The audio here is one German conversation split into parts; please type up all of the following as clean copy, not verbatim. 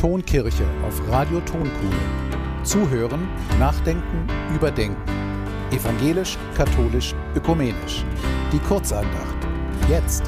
Tonkirche auf Radio Tonkuhle. Zuhören, nachdenken, überdenken. Evangelisch, katholisch, ökumenisch. Die Kurzandacht. Jetzt.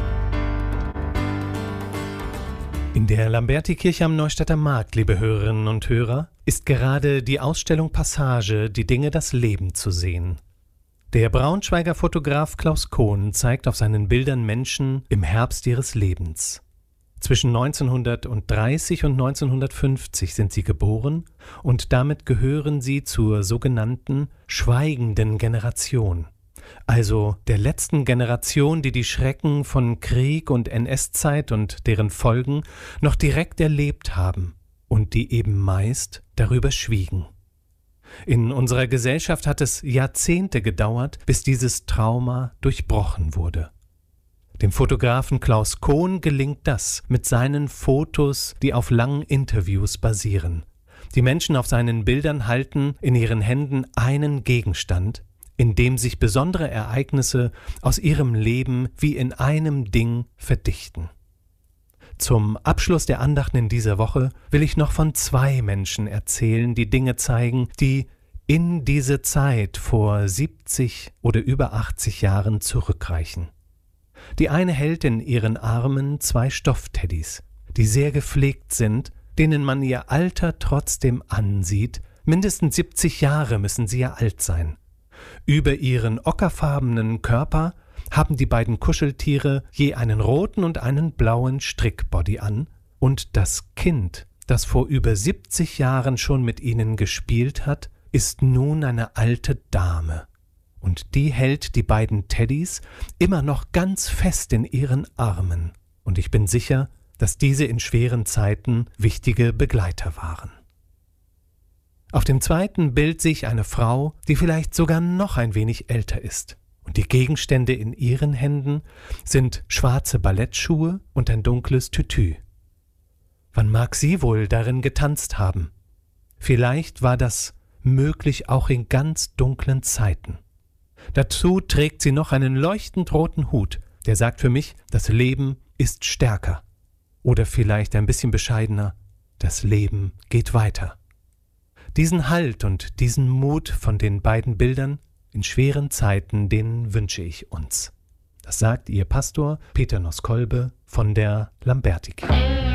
In der Lambertikirche am Neustädter Markt, liebe Hörerinnen und Hörer, ist gerade die Ausstellung Passage, die Dinge, das Leben zu sehen. Der Braunschweiger Fotograf Klaus Kohn zeigt auf seinen Bildern Menschen im Herbst ihres Lebens. Zwischen 1930 und 1950 sind sie geboren und damit gehören sie zur sogenannten schweigenden Generation. Also der letzten Generation, die die Schrecken von Krieg und NS-Zeit und deren Folgen noch direkt erlebt haben und die eben meist darüber schwiegen. In unserer Gesellschaft hat es Jahrzehnte gedauert, bis dieses Trauma durchbrochen wurde. Dem Fotografen Klaus Kohn gelingt das mit seinen Fotos, die auf langen Interviews basieren. Die Menschen auf seinen Bildern halten in ihren Händen einen Gegenstand, in dem sich besondere Ereignisse aus ihrem Leben wie in einem Ding verdichten. Zum Abschluss der Andachten in dieser Woche will ich noch von 2 Menschen erzählen, die Dinge zeigen, die in diese Zeit vor 70 oder über 80 Jahren zurückreichen. Die eine hält in ihren Armen 2 Stoffteddys, die sehr gepflegt sind, denen man ihr Alter trotzdem ansieht. Mindestens 70 Jahre müssen sie ja alt sein. Über ihren ockerfarbenen Körper haben die beiden Kuscheltiere je einen roten und einen blauen Strickbody an, und das Kind, das vor über 70 Jahren schon mit ihnen gespielt hat, ist nun eine alte Dame. Und die hält die beiden Teddys immer noch ganz fest in ihren Armen. Und ich bin sicher, dass diese in schweren Zeiten wichtige Begleiter waren. Auf dem zweiten Bild sehe ich eine Frau, die vielleicht sogar noch ein wenig älter ist. Und die Gegenstände in ihren Händen sind schwarze Ballettschuhe und ein dunkles Tütü. Wann mag sie wohl darin getanzt haben? Vielleicht war das möglich auch in ganz dunklen Zeiten. Dazu trägt sie noch einen leuchtend roten Hut, der sagt für mich, das Leben ist stärker. Oder vielleicht ein bisschen bescheidener, das Leben geht weiter. Diesen Halt und diesen Mut von den beiden Bildern in schweren Zeiten, den wünsche ich uns. Das sagt Ihr Pastor Peter Noskolbe von der Lambertikirche.